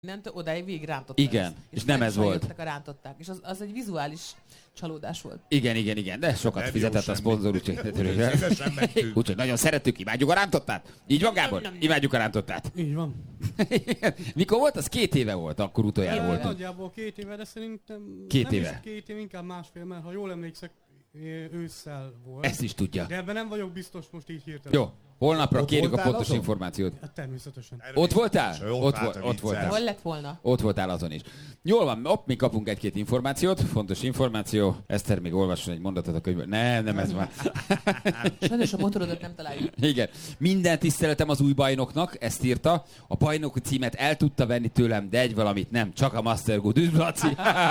Innentől odáig végig rántotta. Igen, és nem ez volt. A rántották, és az egy vizuális csalódás volt. Igen, de sokat nem fizetett a szponzor, úgyhogy nagyon szeretjük, imádjuk a rántottát. Így van, Gábor? Imádjuk a rántottát. Így van. Mikor volt? Az 2 éve volt, akkor utoljára volt. Nagyjából 2 éve, de szerintem 2 nem éve. is 2 év, inkább másfél, mert ha jól emlékszek, ősszel volt. Ezt is tudja. De ebben nem vagyok biztos most így hirtelen. Jó, holnapra kérjük a pontos információt. Hát természetesen. Ott voltál? Ott voltál. Hol lett volna? Ott voltál azon is. Jól van, mi kapunk 1-2 információt, fontos információ. Eszter még olvasson egy mondatot a könyvből. Nem ez már. Sajnos a motorodat nem találjuk. Igen. Minden tiszteletem az új bajnoknak, ezt írta. A bajnoki címet el tudta venni tőlem, de egy valamit nem, csak a Master Good. Üdv, Laci!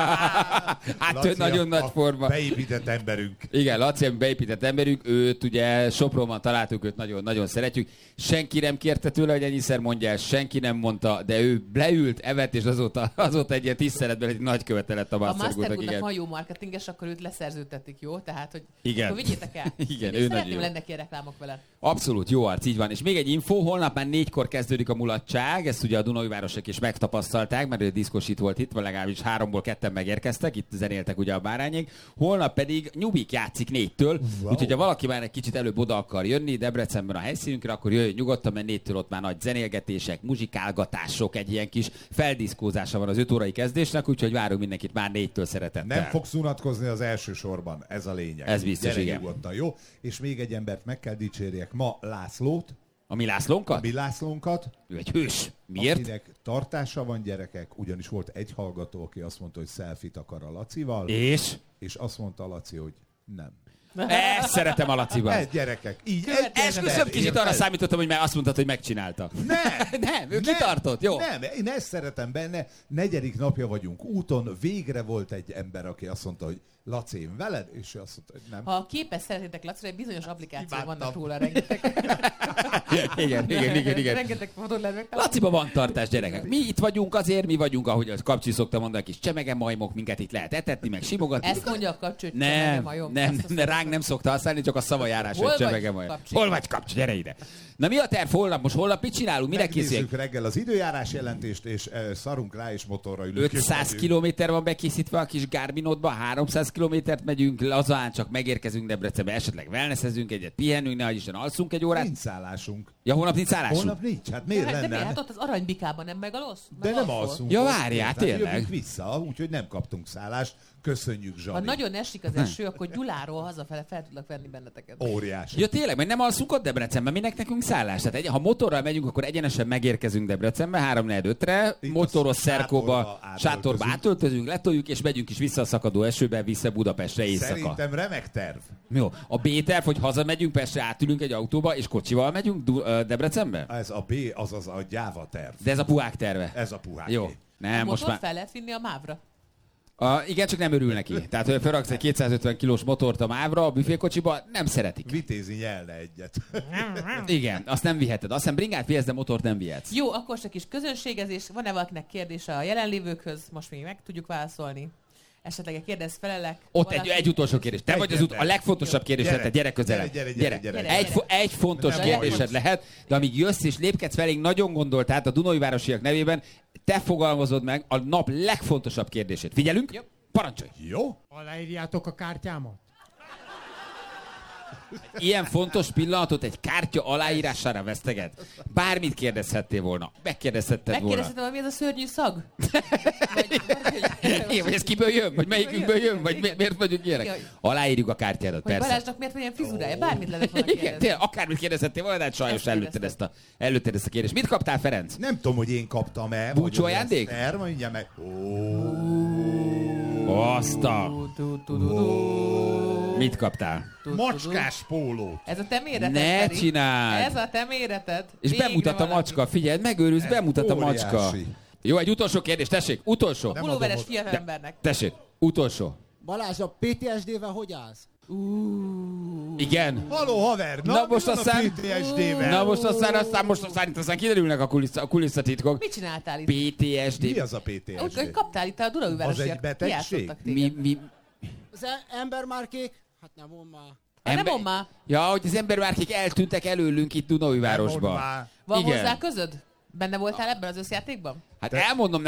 Hát ő nagyon nagy forma. Beépített emberünk. Igen, Laci, beépített emberünk, őt ugye Sopronban találtuk, őt nagyon szeretjük. Senki nem kérte tőle, hogy ennyiszer mondja el, senki nem mondta, de ő leült, evett, és azóta egy ilyen tiszteletben egy nagy követe lett a Master Good-nak. Ha jó marketinges, akkor őt leszerződtetik, jó? Tehát, hogy igen. Akkor vigyétek el. Igen, ő nagyon jó. Lennek ilyen reklámok vele. Abszolút, jó arc, így van. És még egy info, holnap már 4-kor kezdődik a mulatság, ezt ugye a Dunaújvárosok is megtapasztalták, mert ő diszkosít volt itt, vagy legalábbis 3-ból 2-en megérkeztek, itt zenéltek ugye a Bárányék. Holnap pedig Nyubik játszik 4-től, úgyhogy ha valaki már egy kicsit előbb oda akar jönni Debrecenben a helyszínünkre, akkor jöjjön nyugodtan, mert 4-től ott már nagy zenélgetések, muzsikálgatások, egy ilyen kis feldiszkózása van az 5 órai kezdésnek, úgyhogy várunk mindenkit már 4-től szeretettel. Nem fogsz unatkozni az első sorban, ez a lényeg. Ez biztos, gyere igen. Nyugodtan, jó? És még egy embert meg kell dicsérjek ma, Lászlót. A mi Lászlónkat? A mi Lászlónkat. Ő egy hős. Miért? Akinek tartása van, gyerekek, ugyanis volt egy hallgató, aki azt mondta, hogy selfie-t akar a Lacival. És azt mondta a Laci, hogy nem. Ezt szeretem a Laciban. Gyerekek, így. Esküszöm, kicsit arra számítottam, hogy már azt mondtad, hogy megcsinálta. Nem, ő kitartott, jó? Nem, én ezt szeretem benne. 4. napja vagyunk úton, végre volt egy ember, aki azt mondta, hogy Laci, én veled? És ő azt mondta, hogy nem. Ha képes szeretnétek Lacira, egy bizonyos applikációk vannak róla rengeteg. Igen. Rengeteg fotót lehet megtalálni. Laciba van tartás, gyerekek. Mi itt vagyunk azért, mi vagyunk, ahogy a Kapcsi szokta mondani, kis csemege majmok, minket itt lehet etetni, meg simogatni. Ezt mondja a Kapcsi, hogy csemege majom. Nem, ránk nem szokta használni, csak a szavajárás, hogy csemege majom. Hol vagy, Kapcsi? Gyere ide. Na mi a terv holnap? Most holnap mit csinálunk? Mire készüljünk? Megnézzük reggel az időjárás jelentést, és szarunk rá, és motorra ülünk. 500 kilométer van bekészítve a kis Garminodba, 300 kilométert megyünk, lazán csak megérkezünk Debrecenbe, esetleg wellnessezünk egyet, pihenünk, nehogy Isten alszunk egy órát. Nincs szállásunk. Ja, holnap nincs szállásunk? Holnap nincs, hát miért de lenne? miért? Hát ott az Aranybikában nem megalsz? De nem alszunk. Ja, várjál, tényleg. Jövünk vissza, úgyhogy nem kaptunk szállást. Köszönjük, Zsani. Ha nagyon esik az eső, akkor Gyuláról hazafele fel tudlak venni benneteket. Óriási. Ja tényleg, mert nem alszunk ott Debrecenben, minek nekünk szállás. Tehát ha motorral megyünk, akkor egyenesen megérkezünk Debrecenbe 3-4-5-re, motoros Szerkóba, sátorba átöltözünk, letoljuk, és megyünk is vissza a szakadó esőbe, vissza Budapestre éjszaka. Szerintem remek terv. Jó, a B-terv, hogy hazamegyünk, Pestre átülünk egy autóba, és kocsival megyünk Debrecenbe? Ez a B, azaz a gyáva terv. De ez a puhák terve. Ez a puhák. Jó. Nem, a most már... fel lehet vinni a mávra. Igen, csak nem örül neki. Tehát, hogy felraksz egy 250 kilós motort a mávra, a büfékocsiba, nem szeretik. Vitézi nyelne egyet. Igen, azt nem viheted. Azt hiszem bringát vihetsz, de motort nem vihetsz. Jó, akkor csak is közönségezés. Van-e valakinek kérdése a jelenlévőkhöz? Most még meg tudjuk válaszolni. Esetleg kérdez felelek. Ott egy utolsó kérdés. Te vagy a legfontosabb kérdés, tehát gyere közelebb. Gyere. Egy fontos kérdésed lehet, de amíg jössz és lépkedsz felénk, nagyon gondoltál a Dunaújvárosiak nevében, te fogalmazod meg a nap legfontosabb kérdését. Figyelünk? Jó. Parancsolj! Jó? Aláírjátok a kártyámat? Ilyen fontos pillanatot egy kártya aláírására veszteget. Bármit kérdezhettél volna. Megkérdezhetted volna. Megkérdezhetem, hogy mi ez a szörnyű szag? Vagy ez kiből jön? Vagy melyikünkből jön? Vagy miért vagyunk ilyenek? Aláírjuk a kártyádat, persze. persze. Balázsnak miért van ilyen frizurája? Bármit lehet volna kérdezni. Tényleg, akármit kérdezhettél volna, de hát sajnos előtted ezt a kérdést. Mit kaptál, Ferenc? Nem tudom, hogy én kaptam-e. Búcsú ajándék? Mondja meg. Azt a... Mit kaptál? Macskás pólót. Ez a te méreted. Ne csináld! Ez a te méreted. És bemutat a macska, figyeld, megőrülsz, bemutat a macska. Jó, egy utolsó kérdés, tessék, utolsó. Pulóveres fiatalembernek. Tessék, utolsó. Balázs, a PTSD-vel hogy állsz? Igen. Haló, haver! Na most aztán... PTSD-vel? Na most aztán kiderülnek a kulisszatitkok. Mit csináltál itt? PTSD. Mi az a PTSD? Úgy kaptál itt a Dunaújvárosiak. Az egy betegség? Az embermárkék? Hát nem mond már. Nem mond már. Ja, hogy az embermárkék eltűntek előlünk itt Dunaújvárosba. Van igen. hozzá közöd? Benne voltál ebben az összjátékban? Hát elmondom